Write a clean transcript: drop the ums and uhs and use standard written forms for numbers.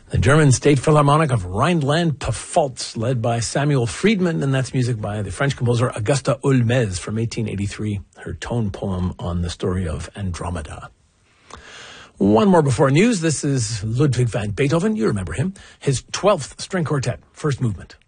The German State Philharmonic of Rhineland-Pfalz, led by Samuel Friedman, and that's music by the French composer Augusta Holmès from 1883, her tone poem on the story of Andromeda. One more before news. This is Ludwig van Beethoven. You remember him. His 12th string quartet, first movement.